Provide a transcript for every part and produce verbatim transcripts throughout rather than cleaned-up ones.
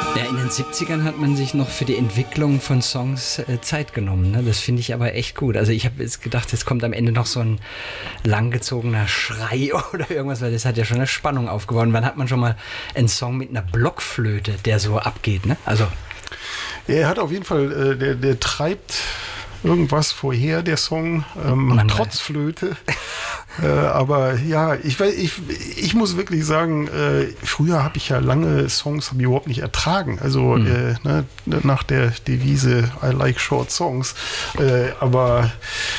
Ja, in den siebzigern hat man sich noch für die Entwicklung von Songs äh, Zeit genommen. Ne? Das finde ich aber echt gut. Also ich habe jetzt gedacht, jetzt kommt am Ende noch so ein langgezogener Schrei oder irgendwas, weil das hat ja schon eine Spannung aufgebaut. Und wann hat man schon mal einen Song mit einer Blockflöte, der so abgeht? Ne? Also er hat auf jeden Fall, äh, der, der treibt irgendwas vorher, der Song, ähm, trotz Flöte. äh, aber ja, ich, ich, ich muss wirklich sagen, äh, früher habe ich ja lange Songs hab ich überhaupt nicht ertragen. Also mhm. äh, ne, nach der Devise I like short songs. Äh, aber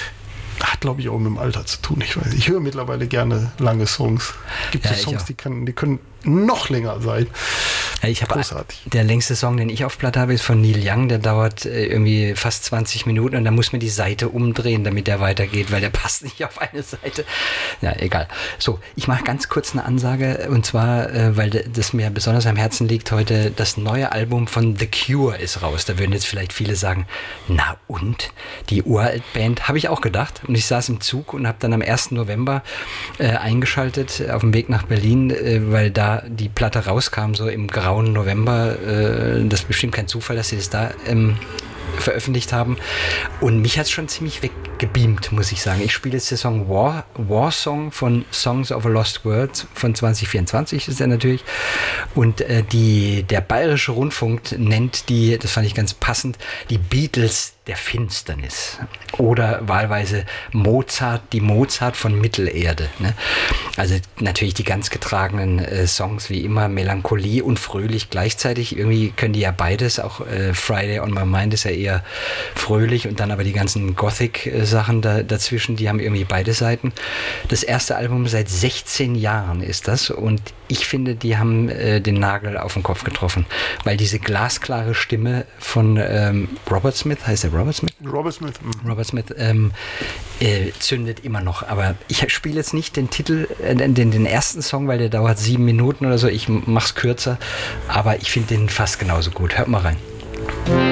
hat, glaube ich, auch mit dem Alter zu tun. Ich weiß, ich höre mittlerweile gerne lange Songs. Gibt ja, so Songs, die, kann, die können noch länger sein. Ja, ich habe der längste Song, den ich auf Platte habe, ist von Neil Young. Der dauert äh, irgendwie fast zwanzig Minuten und da muss man die Seite umdrehen, damit der weitergeht, weil der passt nicht auf eine Seite. Ja, egal. So, ich mache ganz kurz eine Ansage und zwar, äh, weil das mir besonders am Herzen liegt heute, das neue Album von The Cure ist raus. Da würden jetzt vielleicht viele sagen, na und? Die Uralt-Band, habe ich auch gedacht. Und ich saß im Zug und habe dann am ersten November äh, eingeschaltet auf dem Weg nach Berlin, äh, weil da die Platte rauskam, so im grauen November. Äh, das ist bestimmt kein Zufall, dass sie das da ähm, veröffentlicht haben. Und mich hat es schon ziemlich weggebeamt, muss ich sagen. Ich spiele jetzt den Song War, War Song von Songs of a Lost World von zwanzig vierundzwanzig ist er natürlich. Und äh, die, der Bayerische Rundfunk nennt die, das fand ich ganz passend, die Beatles der Finsternis. Oder wahlweise Mozart, die Mozart von Mittelerde. Ne? Also natürlich die ganz getragenen äh, Songs wie immer, Melancholie und fröhlich gleichzeitig. Irgendwie können die ja beides. Auch äh, Friday on My Mind ist ja eher fröhlich und dann aber die ganzen Gothic-Sachen da, dazwischen, die haben irgendwie beide Seiten. Das erste Album seit sechzehn Jahren ist das und ich finde, die haben äh, den Nagel auf den Kopf getroffen, weil diese glasklare Stimme von ähm, Robert Smith, heißt der Robert Smith? Robert Smith. Mhm. Robert Smith ähm, äh, zündet immer noch, aber ich spiele jetzt nicht den Titel, äh, den, den ersten Song, weil der dauert sieben Minuten oder so, ich mach's kürzer, aber ich finde den fast genauso gut. Hört mal rein.